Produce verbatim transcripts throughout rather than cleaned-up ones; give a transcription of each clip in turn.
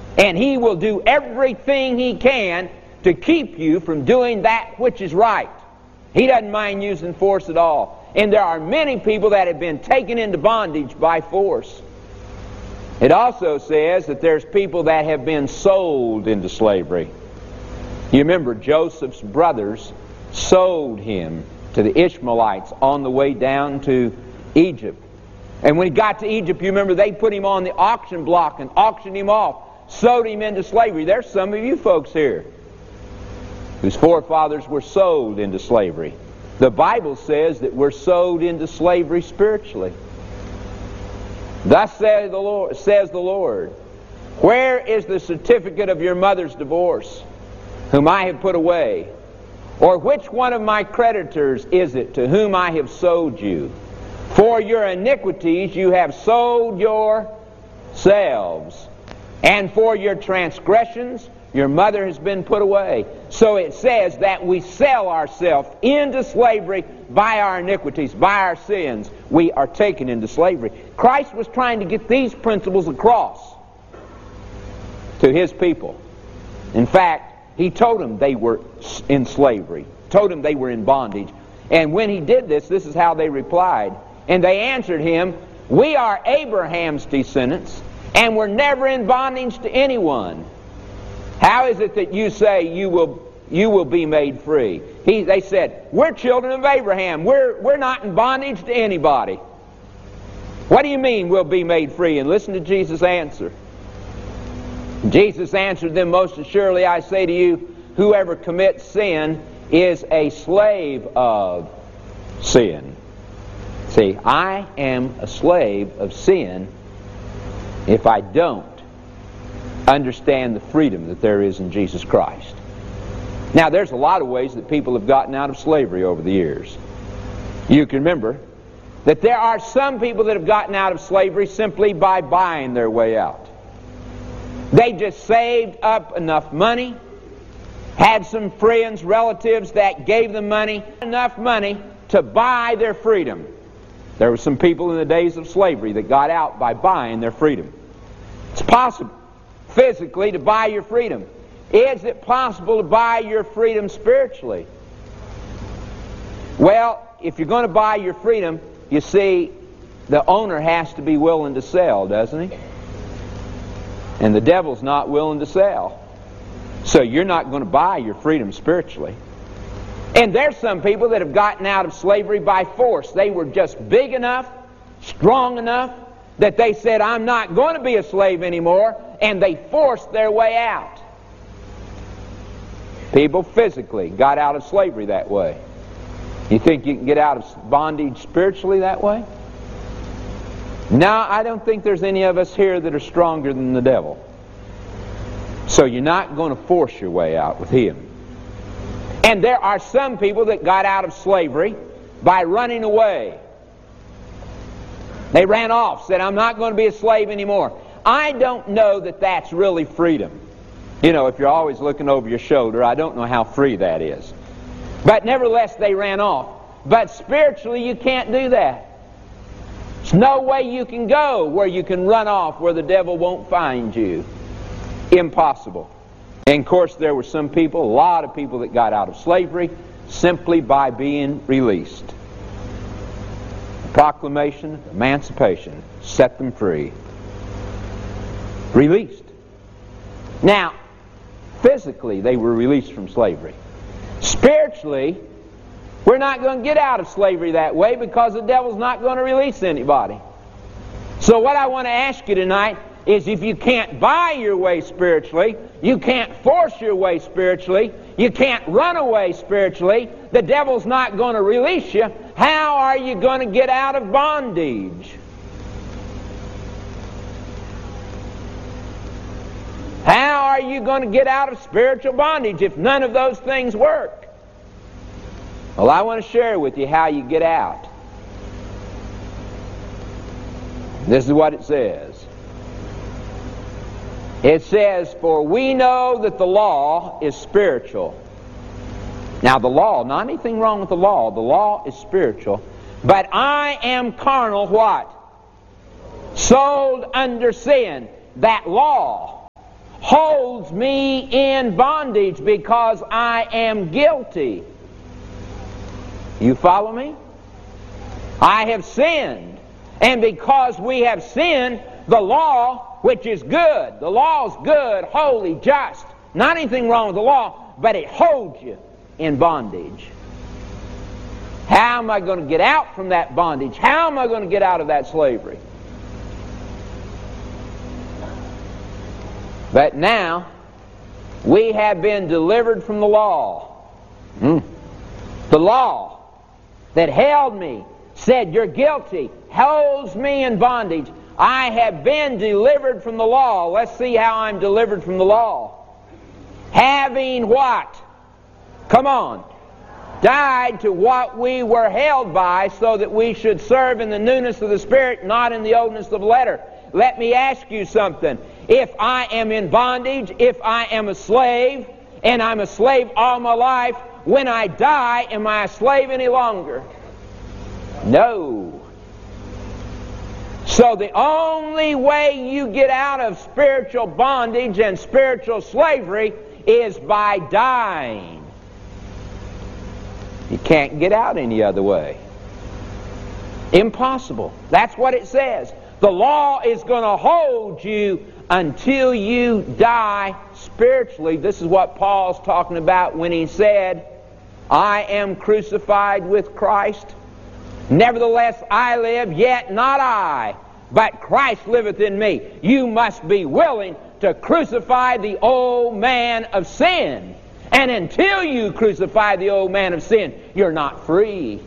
And he will do everything he can to keep you from doing that which is right. He doesn't mind using force at all. And there are many people that have been taken into bondage by force. It also says that there's people that have been sold into slavery. You remember Joseph's brothers sold him to the Ishmaelites on the way down to Egypt. And when he got to Egypt, you remember they put him on the auction block and auctioned him off, sold him into slavery. There's some of you folks here whose forefathers were sold into slavery. The Bible says that we're sold into slavery spiritually. Thus says the Lord, says the Lord, where is the certificate of your mother's divorce, whom I have put away? Or which one of my creditors is it to whom I have sold you? For your iniquities you have sold yourselves, and for your transgressions your mother has been put away. So it says that we sell ourselves into slavery by our iniquities, by our sins. We are taken into slavery. Christ was trying to get these principles across to his people. In fact, he told them they were in slavery, told them they were in bondage. And when he did this, this is how they replied. And they answered him, we are Abraham's descendants, and we're never in bondage to anyone. How is it that you say you will you will be made free? He, they said, we're children of Abraham. We're, we're not in bondage to anybody. What do you mean we'll be made free? And listen to Jesus' answer. Jesus answered them, most assuredly I say to you, whoever commits sin is a slave of sin. See, I am a slave of sin if I don't understand the freedom that there is in Jesus Christ. Now, there's a lot of ways that people have gotten out of slavery over the years. You can remember that there are some people that have gotten out of slavery simply by buying their way out. They just saved up enough money, had some friends, relatives that gave them money, enough money to buy their freedom. There were some people in the days of slavery that got out by buying their freedom. It's possible physically to buy your freedom. Is it possible to buy your freedom spiritually? Well, if you're going to buy your freedom, you see, the owner has to be willing to sell, doesn't he? And the devil's not willing to sell. So you're not going to buy your freedom spiritually. And there's some people that have gotten out of slavery by force. They were just big enough, strong enough, that they said, I'm not going to be a slave anymore, and they forced their way out. People physically got out of slavery that way. You think you can get out of bondage spiritually that way? No, I don't think there's any of us here that are stronger than the devil. So you're not going to force your way out with him. And there are some people that got out of slavery by running away. They ran off, said, I'm not going to be a slave anymore. I don't know that that's really freedom. You know, if you're always looking over your shoulder, I don't know how free that is. But nevertheless, they ran off. But spiritually, you can't do that. There's no way you can go where you can run off where the devil won't find you. Impossible. And of course, there were some people, a lot of people that got out of slavery simply by being released. The proclamation of emancipation set them free. Released. Now, physically, they were released from slavery. Spiritually, we're not going to get out of slavery that way because the devil's not going to release anybody. So what I want to ask you tonight is, if you can't buy your way spiritually, you can't force your way spiritually, you can't run away spiritually, the devil's not going to release you, how are you going to get out of bondage? How are you going to get out of spiritual bondage if none of those things work? Well, I want to share with you how you get out. This is what it says. It says, for we know that the law is spiritual. Now the law, not anything wrong with the law. The law is spiritual. But I am carnal, what? Sold under sin. That law holds me in bondage because I am guilty. You follow me? I have sinned. And because we have sinned, the law, which is good, the law's good, holy, just, not anything wrong with the law, but it holds you in bondage. How am I going to get out from that bondage? How am I going to get out of that slavery? But now, we have been delivered from the law. Mm. The law that held me, said you're guilty, holds me in bondage. I have been delivered from the law. Let's see how I'm delivered from the law. Having what? Come on. Died to what we were held by, so that we should serve in the newness of the Spirit, not in the oldness of the letter. Let me ask you something. If I am in bondage, if I am a slave, and I'm a slave all my life, when I die, am I a slave any longer? No. So the only way you get out of spiritual bondage and spiritual slavery is by dying. You can't get out any other way. Impossible. That's what it says. The law is going to hold you until you die spiritually. This is what Paul's talking about when he said, I am crucified with Christ. Nevertheless I live, yet not I, but Christ liveth in me. You must be willing to crucify the old man of sin. And until you crucify the old man of sin, you're not free.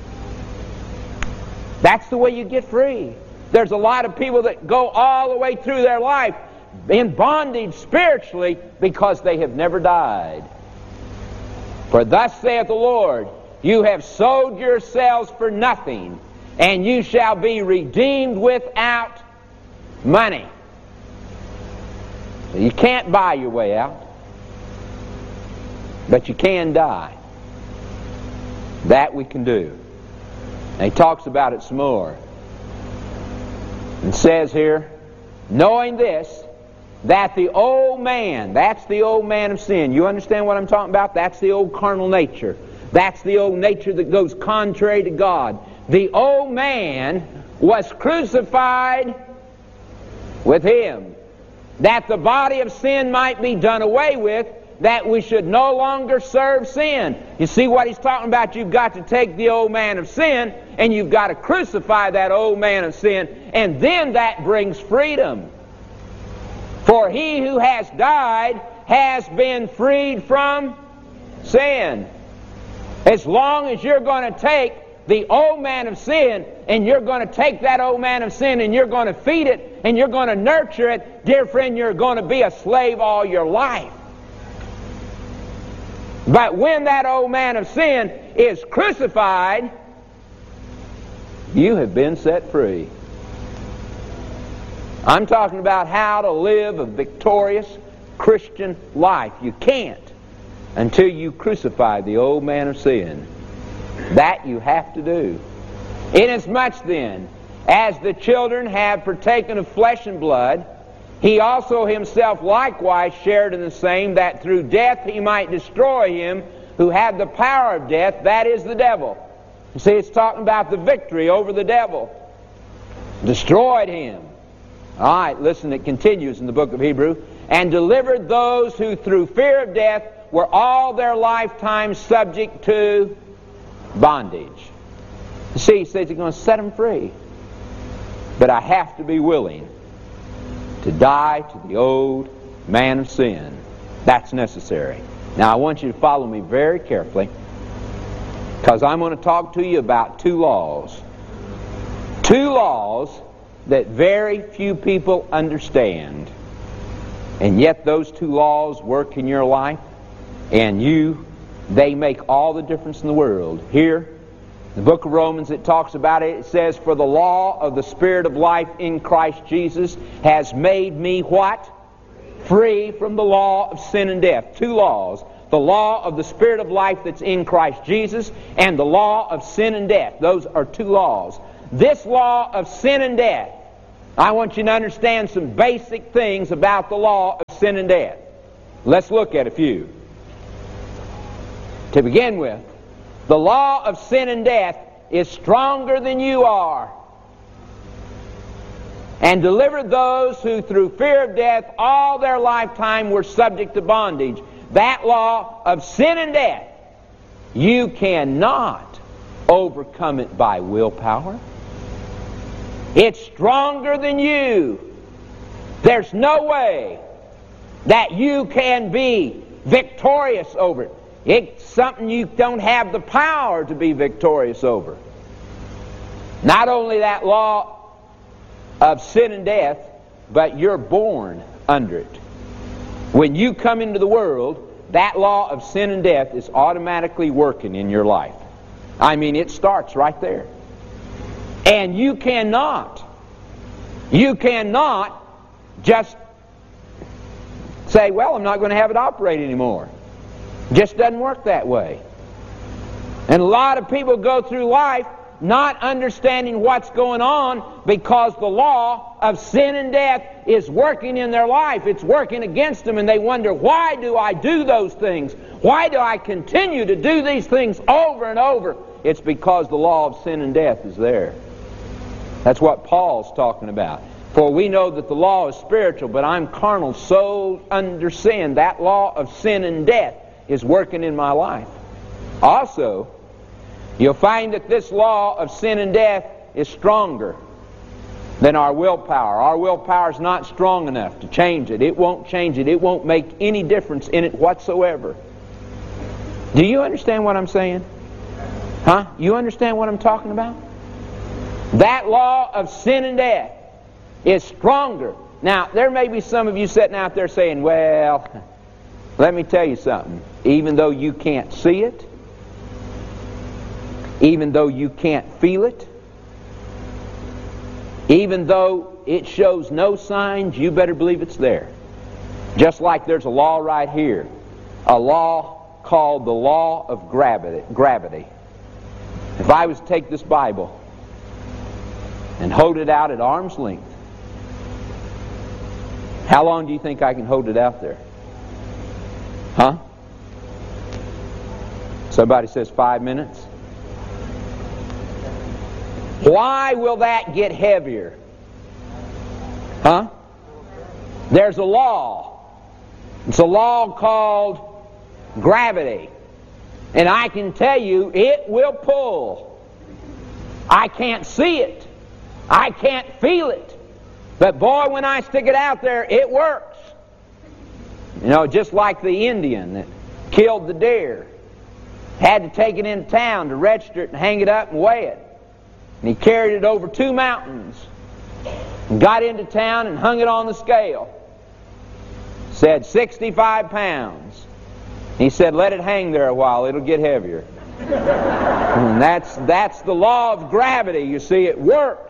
That's the way you get free. There's a lot of people that go all the way through their life in bondage spiritually because they have never died. For thus saith the Lord, you have sold yourselves for nothing, and you shall be redeemed without money. So you can't buy your way out. But you can die. That we can do. And he talks about it some more. And says here, knowing this, that the old man, that's the old man of sin. You understand what I'm talking about? That's the old carnal nature. That's the old nature that goes contrary to God. The old man was crucified with him, that the body of sin might be done away with, that we should no longer serve sin. You see what he's talking about? You've got to take the old man of sin and you've got to crucify that old man of sin, and then that brings freedom. For he who has died has been freed from sin. As long as you're going to take the old man of sin and you're going to take that old man of sin and you're going to feed it and you're going to nurture it, dear friend, you're going to be a slave all your life. But when that old man of sin is crucified, you have been set free. I'm talking about how to live a victorious Christian life. You can't until you crucify the old man of sin. That you have to do. Inasmuch then, as the children have partaken of flesh and blood, he also himself likewise shared in the same, that through death he might destroy him who had the power of death, that is the devil. You see, it's talking about the victory over the devil. Destroyed him. All right, listen, it continues in the book of Hebrews. And delivered those who through fear of death were all their lifetime subject to bondage. You see, he says he's going to set them free. But I have to be willing to die to the old man of sin. That's necessary. Now I want you to follow me very carefully, because I'm going to talk to you about two laws. Two laws that very few people understand. And yet those two laws work in your life, and you, they make all the difference in the world. Here, the book of Romans, it talks about it. It says, for the law of the Spirit of life in Christ Jesus has made me what? Free from the law of sin and death. Two laws. The law of the Spirit of life that's in Christ Jesus, and the law of sin and death. Those are two laws. This law of sin and death, I want you to understand some basic things about the law of sin sin and death. Let's look at a few. To begin with, the law of sin and death is stronger than you are, and delivered those who through fear of death all their lifetime were subject to bondage. That law of sin and death, you cannot overcome it by willpower. It's stronger than you. There's no way that you can be victorious over it. It's something you don't have the power to be victorious over. Not only that law of sin and death, but you're born under it. When you come into the world, that law of sin and death is automatically working in your life. I mean, it starts right there. And you cannot, you cannot just say, well, I'm not going to have it operate anymore. Just doesn't work that way. And a lot of people go through life not understanding what's going on because the law of sin and death is working in their life. It's working against them, and they wonder, why do I do those things? Why do I continue to do these things over and over? It's because the law of sin and death is there. That's what Paul's talking about. For we know that the law is spiritual, but I'm carnal, so under sin. That law of sin and death is working in my life. Also, you'll find that this law of sin and death is stronger than our willpower. Our willpower is not strong enough to change it. It won't change it. It won't make any difference in it whatsoever. Do you understand what I'm saying? Huh? You understand what I'm talking about? That law of sin and death is stronger. Now, there may be some of you sitting out there saying, well, let me tell you something. Even though you can't see it, even though you can't feel it, even though it shows no signs, you better believe it's there. Just like there's a law right here, a law called the law of gravity. gravity. If I was to take this Bible and hold it out at arm's length, how long do you think I can hold it out there? Huh? Somebody says five minutes. Why will that get heavier? Huh? There's a law. It's a law called gravity. And I can tell you, it will pull. I can't see it. I can't feel it. But boy, when I stick it out there, it works. You know, just like the Indian that killed the deer. Had to take it into town to register it and hang it up and weigh it. And he carried it over two mountains and got into town and hung it on the scale. Said sixty-five pounds. He said, let it hang there a while, it'll get heavier. And that's, that's the law of gravity, you see, it works.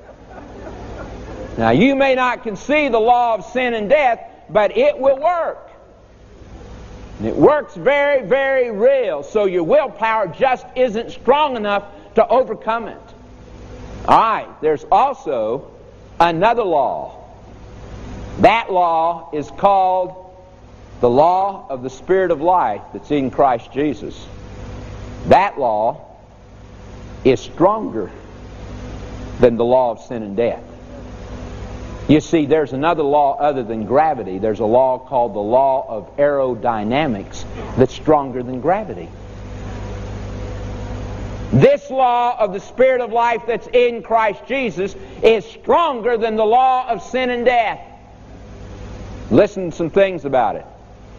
Now, you may not conceive the law of sin and death, but it will work. And it works very, very real, so your willpower just isn't strong enough to overcome it. All right, there's also another law. That law is called the law of the Spirit of life that's in Christ Jesus. That law is stronger than the law of sin and death. You see, there's another law other than gravity. There's a law called the law of aerodynamics that's stronger than gravity. This law of the Spirit of life that's in Christ Jesus is stronger than the law of sin and death. Listen to some things about it.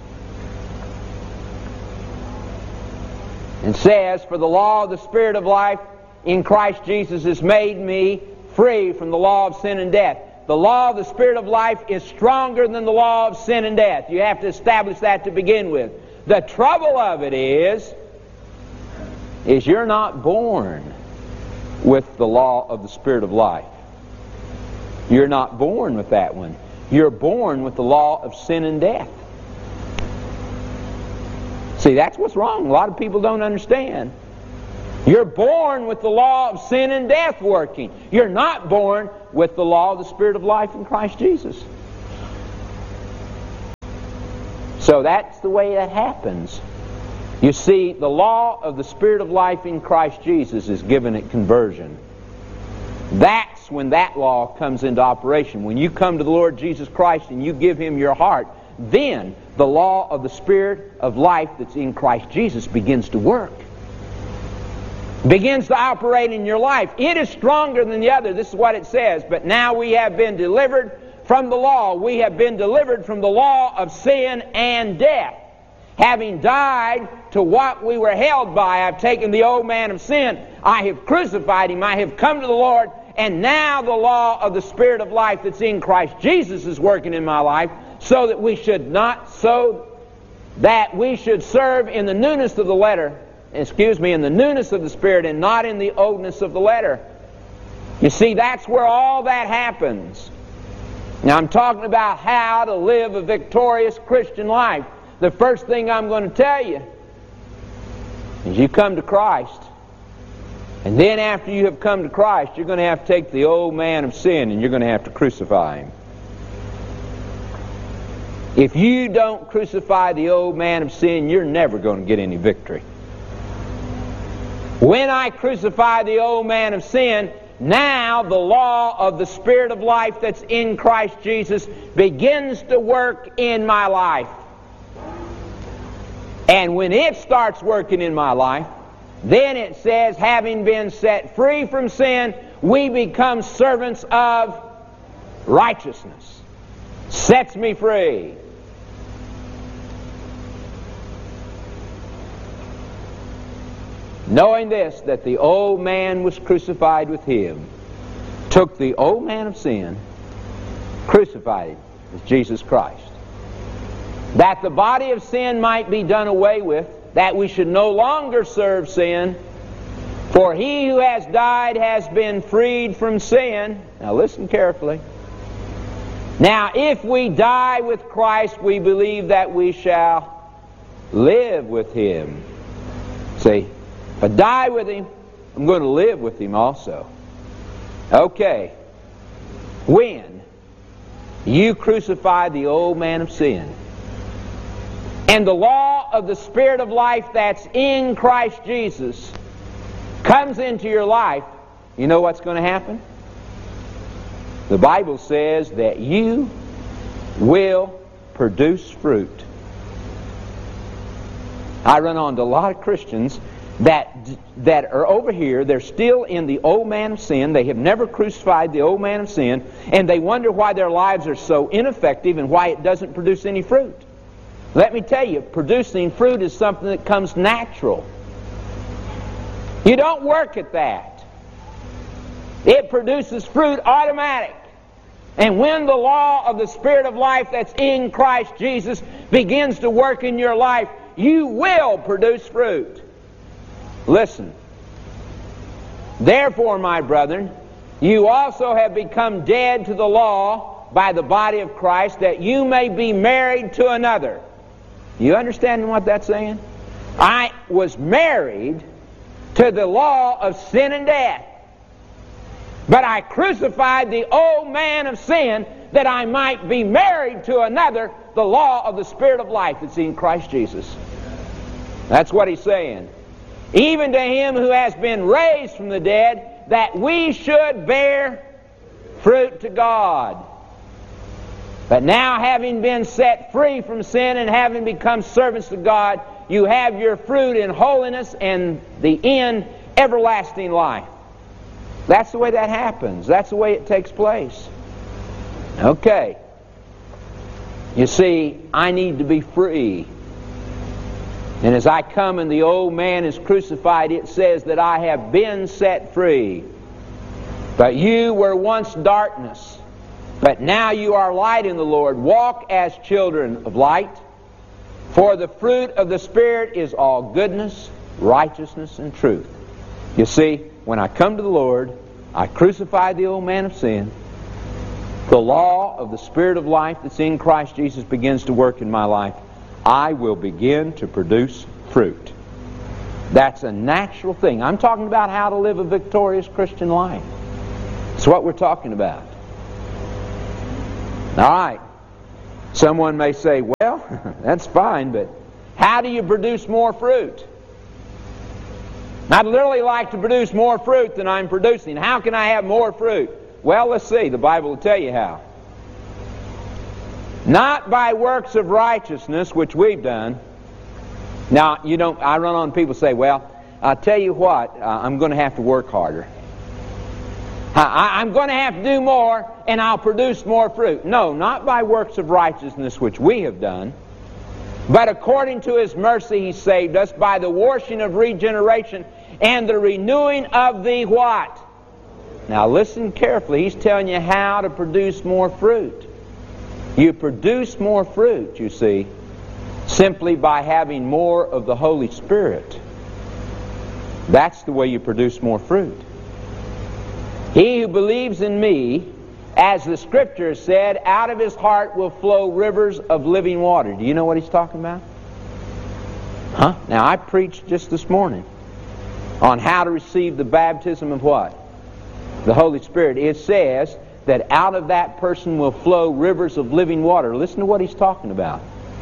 It says, for the law of the Spirit of life in Christ Jesus has made me free from the law of sin and death. The law of the Spirit of life is stronger than the law of sin and death. You have to establish that to begin with. The trouble of it is, is you're not born with the law of the Spirit of life. You're not born with that one. You're born with the law of sin and death. See, that's what's wrong. A lot of people don't understand. You're born with the law of sin and death working. You're not born with the law of the Spirit of life in Christ Jesus. So that's the way that happens. You see, the law of the Spirit of life in Christ Jesus is given at conversion. That's when that law comes into operation. When you come to the Lord Jesus Christ and you give Him your heart, then the law of the Spirit of life that's in Christ Jesus begins to work. Begins to operate in your life. It is stronger than the other. This is what it says. But now we have been delivered from the law. We have been delivered from the law of sin and death. Having died to what we were held by, I've taken the old man of sin. I have crucified him. I have come to the Lord. And now the law of the Spirit of life that's in Christ Jesus is working in my life, so that we should not, so that we should serve in the newness of the letter, excuse me, in the newness of the Spirit and not in the oldness of the letter. You see, that's where all that happens. Now I'm talking about how to live a victorious Christian life. The first thing I'm going to tell you is you come to Christ. And then after you have come to Christ, you're going to have to take the old man of sin and you're going to have to crucify him. If you don't crucify the old man of sin, you're never going to get any victory. When I crucify the old man of sin, now the law of the Spirit of life that's in Christ Jesus begins to work in my life. And when it starts working in my life, then it says, having been set free from sin, we become servants of righteousness. Sets me free. Knowing this, that the old man was crucified with him, took the old man of sin, crucified him with Jesus Christ. That the body of sin might be done away with, that we should no longer serve sin. For he who has died has been freed from sin. Now listen carefully. Now if we die with Christ, we believe that we shall live with Him. See, if I die with Him, I'm going to live with Him also. Okay. When you crucify the old man of sin, and the law of the Spirit of life that's in Christ Jesus comes into your life, you know what's going to happen? The Bible says that you will produce fruit. I run onto a lot of Christians that that are over here. They're still in the old man of sin. They have never crucified the old man of sin, and they wonder why their lives are so ineffective and why it doesn't produce any fruit. Let me tell you, producing fruit is something that comes natural. You don't work at that. It produces fruit automatic. And when the law of the Spirit of life that's in Christ Jesus begins to work in your life, you will produce fruit. Listen. Therefore, my brethren, you also have become dead to the law by the body of Christ, that you may be married to another. You understand what that's saying? I was married to the law of sin and death. But I crucified the old man of sin that I might be married to another, the law of the Spirit of life that's in Christ Jesus. That's what he's saying. Even to him who has been raised from the dead, that we should bear fruit to God. But now, having been set free from sin and having become servants to God, you have your fruit in holiness and the end, everlasting life. That's the way that happens. That's the way it takes place. Okay. You see, I need to be free. And as I come and the old man is crucified, it says that I have been set free. But you were once darkness, but now you are light in the Lord. Walk as children of light. For the fruit of the Spirit is all goodness, righteousness, and truth. You see, when I come to the Lord, I crucify the old man of sin. The law of the Spirit of life that's in Christ Jesus begins to work in my life. I will begin to produce fruit. That's a natural thing. I'm talking about how to live a victorious Christian life. That's what we're talking about. All right. Someone may say, well, that's fine, but how do you produce more fruit? I'd literally like to produce more fruit than I'm producing. How can I have more fruit? Well, let's see. The Bible will tell you how. Not by works of righteousness, which we've done. Now, you don't. I run on people say, well, I'll tell you what, uh, I'm going to have to work harder. I, I'm going to have to do more, and I'll produce more fruit. No, not by works of righteousness, which we have done. But according to His mercy, He saved us by the washing of regeneration and the renewing of the what? Now listen carefully. He's telling you how to produce more fruit. You produce more fruit, you see, simply by having more of the Holy Spirit. That's the way you produce more fruit. He who believes in me, as the Scripture said, out of his heart will flow rivers of living water. Do you know what he's talking about? Huh? Now, I preached just this morning on how to receive the baptism of what? The Holy Spirit. It says that out of that person will flow rivers of living water. Listen to what he's talking about.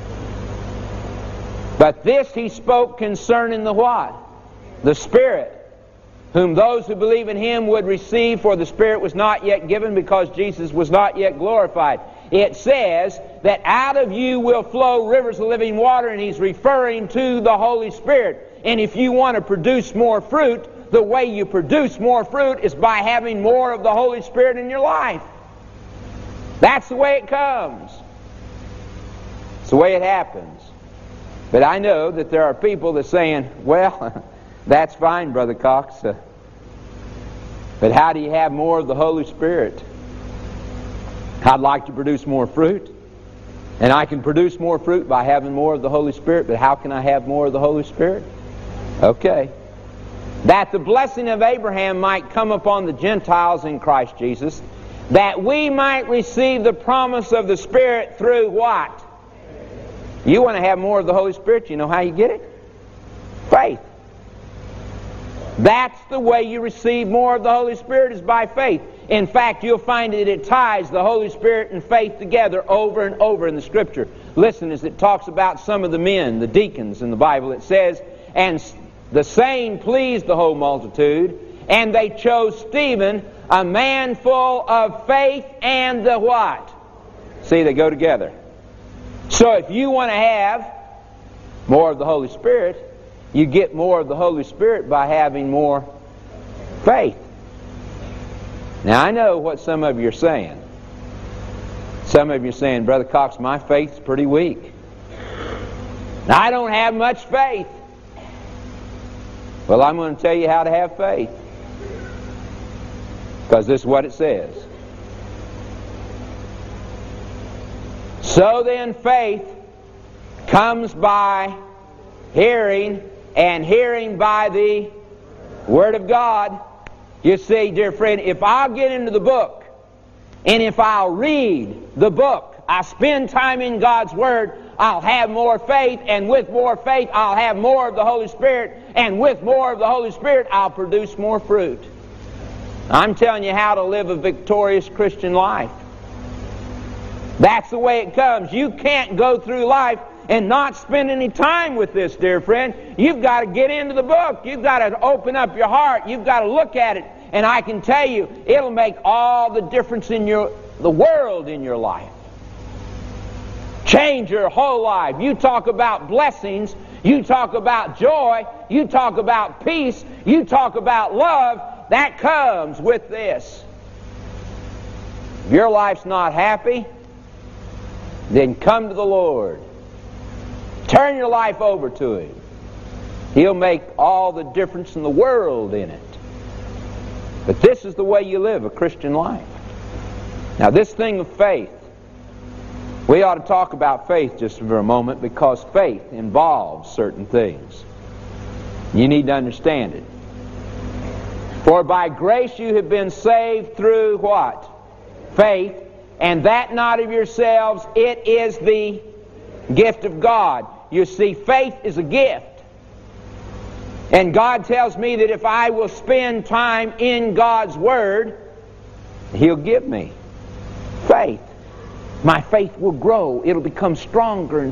But this he spoke concerning the what? The Spirit, whom those who believe in Him would receive, for the Spirit was not yet given because Jesus was not yet glorified. It says that out of you will flow rivers of living water, and He's referring to the Holy Spirit. And if you want to produce more fruit, the way you produce more fruit is by having more of the Holy Spirit in your life. That's the way it comes. It's the way it happens. But I know that there are people that are saying, well, that's fine, Brother Cox. Uh, but how do you have more of the Holy Spirit? I'd like to produce more fruit. And I can produce more fruit by having more of the Holy Spirit. But how can I have more of the Holy Spirit? Okay. That the blessing of Abraham might come upon the Gentiles in Christ Jesus, that we might receive the promise of the Spirit through what? You want to have more of the Holy Spirit, you know how you get it? Faith. That's the way you receive more of the Holy Spirit, is by faith. In fact, you'll find that it ties the Holy Spirit and faith together over and over in the Scripture. Listen, as it talks about some of the men, the deacons in the Bible, it says, and the saying pleased the whole multitude, and they chose Stephen, a man full of faith and the what? See, they go together. So if you want to have more of the Holy Spirit, you get more of the Holy Spirit by having more faith. Now, I know what some of you are saying. Some of you are saying, Brother Cox, my faith's pretty weak. I don't have much faith. Well, I'm going to tell you how to have faith. Because this is what it says. So then faith comes by hearing, and hearing by the Word of God. You see, dear friend, if I'll get into the book, and if I'll read the book, I spend time in God's Word, I'll have more faith, and with more faith I'll have more of the Holy Spirit, and with more of the Holy Spirit I'll produce more fruit. I'm telling you how to live a victorious Christian life. That's the way it comes. You can't go through life and not spend any time with this, dear friend. You've got to get into the book. You've got to open up your heart. You've got to look at it. And I can tell you, it'll make all the difference in your the world in your life. Change your whole life. You talk about blessings. You talk about joy. You talk about peace. You talk about love. That comes with this. If your life's not happy, then come to the Lord. Turn your life over to Him. He'll make all the difference in the world in it. But this is the way you live a Christian life. Now, this thing of faith, we ought to talk about faith just for a moment, because faith involves certain things. You need to understand it. For by grace you have been saved through what? Faith. And that not of yourselves, it is the gift of God. You see, faith is a gift. And God tells me that if I will spend time in God's Word, He'll give me faith. My faith will grow. It'll become stronger and